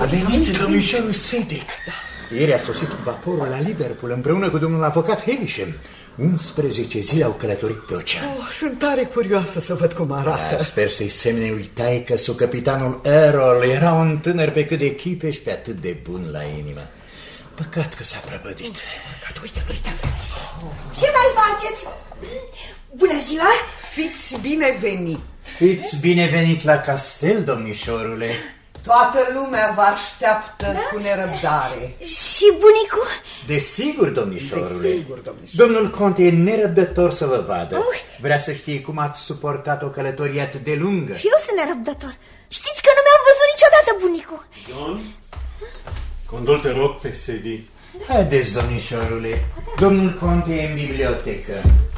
A venit domnișorul Cedric. Ieri a sosit cu vaporul la Liverpool împreună cu domnul avocat Havisham. 11 zile au călătorit pe ocean. Sunt tare curioasă să văd cum arată. Da, sper să-i semne lui taică su capitanul Errol. Era un tânăr pe cât de chipe și pe atât de bun la inimă. Păcat că s-a prăpădit. Uite. Ce mai faceți? Bună ziua! Fiți binevenit. Fiți binevenit la castel, domnișorule. Toată lumea vă așteaptă cu nerăbdare. Și bunicul? Desigur, domnișorule. Desigur, domnișorule. Domnul conte e nerăbdător să vă vadă. Vrea să știe cum ați suportat o călătorie atât de lungă. Și eu sunt nerăbdător. Știți că nu mi-am văzut niciodată bunicul. John, condol te rog pe sedii. Haideți, domnișorule. Domnul conte e în bibliotecă.